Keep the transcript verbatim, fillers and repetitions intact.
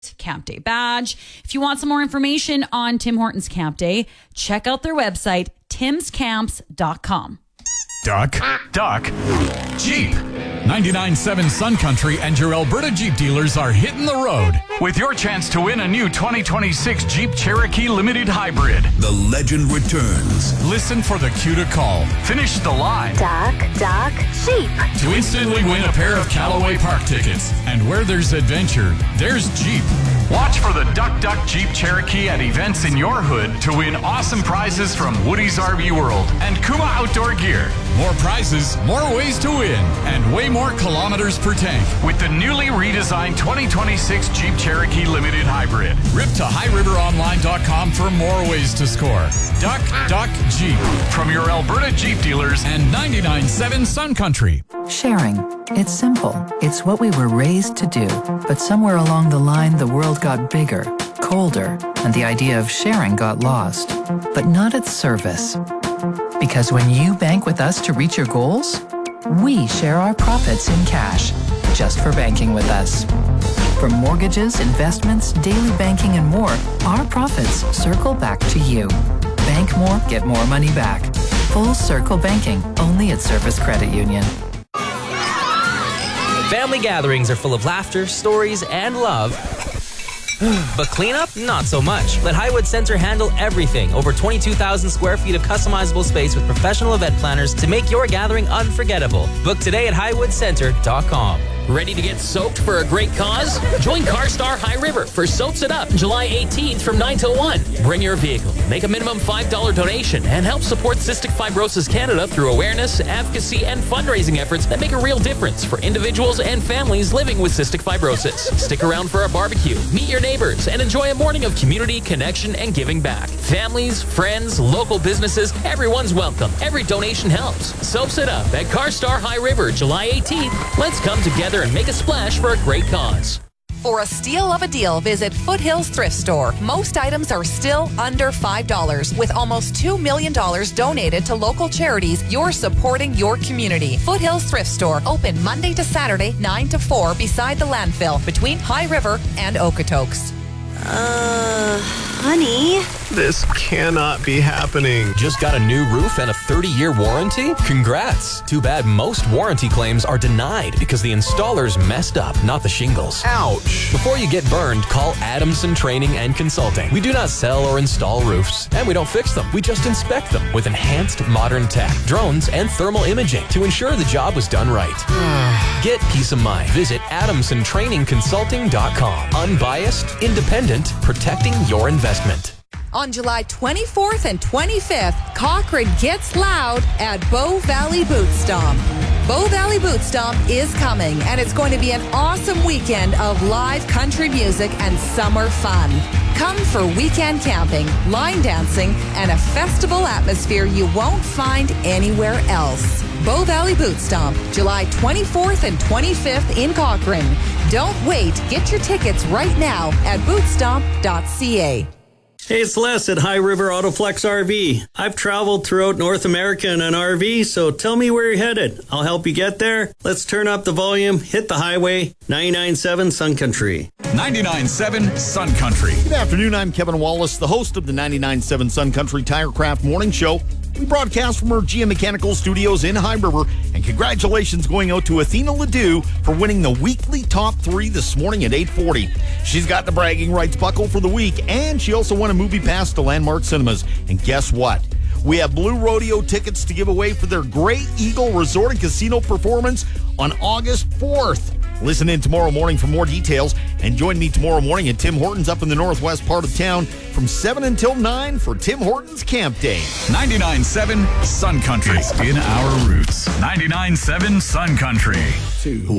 Camp Day badge. If you want some more information on Tim Hortons Camp Day, check out their website, tims camps dot com. Duck, duck, Jeep. ninety-nine point seven Sun Country and your Alberta Jeep dealers are hitting the road with your chance to win a new twenty twenty-six Jeep Cherokee Limited Hybrid. The legend returns. Listen for the cue to call. Finish the line. Duck, duck, Jeep. To instantly win a pair of Callaway Park tickets. And where there's adventure, there's Jeep. Watch for the Duck Duck Jeep Cherokee at events in your hood to win awesome prizes from Woody's R V World and Kuma Outdoor Gear. More prizes, more ways to win, and way more kilometers per tank with the newly redesigned twenty twenty-six Jeep Cherokee Limited Hybrid. Rip to high river online dot com for more ways to score. Duck, Duck, Jeep. From your Alberta Jeep dealers and ninety-nine point seven Sun Country. Sharing. It's simple. It's what we were raised to do. But somewhere along the line, the world got bigger, colder, and the idea of sharing got lost. But not its service. Because when you bank with us to reach your goals, we share our profits in cash, just for banking with us. From mortgages, investments, daily banking, and more, our profits circle back to you. Bank more, get more money back. Full Circle Banking, only at Service Credit Union. Family gatherings are full of laughter, stories, and love. But cleanup? Not so much. Let Highwood Center handle everything. Over twenty-two thousand square feet of customizable space with professional event planners to make your gathering unforgettable. Book today at highwood center dot com. Ready to get soaked for a great cause? Join CarStar High River for Soaps It Up July eighteenth from nine till one. Bring your vehicle, make a minimum five dollars donation, and help support Cystic Fibrosis Canada through awareness, advocacy, and fundraising efforts that make a real difference for individuals and families living with cystic fibrosis. Stick around for a barbecue, meet your neighbors, and enjoy a morning of community, connection, and giving back. Families, friends, local businesses, everyone's welcome. Every donation helps. Soaps It Up at CarStar High River July eighteenth. Let's come together and make a splash for a great cause. For a steal of a deal, visit Foothills Thrift Store. Most items are still under five dollars. With almost two million dollars donated to local charities, you're supporting your community. Foothills Thrift Store, open Monday to Saturday, nine to four, beside the landfill, between High River and Okotoks. Uh, honey? This cannot be happening. Just got a new roof and a thirty-year warranty? Congrats. Too bad most warranty claims are denied because the installers messed up, not the shingles. Ouch. Before you get burned, call Adamson Training and Consulting. We do not sell or install roofs, and we don't fix them. We just inspect them with enhanced modern tech, drones, and thermal imaging to ensure the job was done right. Get peace of mind. Visit adamson training consulting dot com. Unbiased, independent, protecting your investment. On July twenty-fourth and twenty-fifth, Cochrane gets loud at Bow Valley Boot Stomp. Bow Valley Boot Stomp is coming, and it's going to be an awesome weekend of live country music and summer fun. Come for weekend camping, line dancing, and a festival atmosphere you won't find anywhere else. Bow Valley Boot Stomp, July twenty-fourth and twenty-fifth in Cochrane. Don't wait. Get your tickets right now at boot stomp dot c a. Hey, it's Les at High River Autoflex R V. I've traveled throughout North America in an R V, so tell me where you're headed. I'll help you get there. Let's turn up the volume, hit the highway, ninety-nine point seven Sun Country. ninety-nine point seven Sun Country. Good afternoon, I'm Kevin Wallace, the host of the ninety-nine point seven Sun Country Tirecraft Morning Show. We broadcast from our G M Mechanical Studios in High River, and congratulations going out to Athena Ledoux for winning the weekly top three this morning at eight forty. She's got the bragging rights buckle for the week, and she also won a movie pass to Landmark Cinemas. And guess what? We have Blue Rodeo tickets to give away for their Grey Eagle Resort and Casino performance on August fourth. Listen in tomorrow morning for more details, and join me tomorrow morning at Tim Hortons up in the northwest part of town from seven until nine for Tim Hortons Camp Day. ninety-nine point seven Sun Country. In our roots. ninety-nine point seven Sun Country. Two.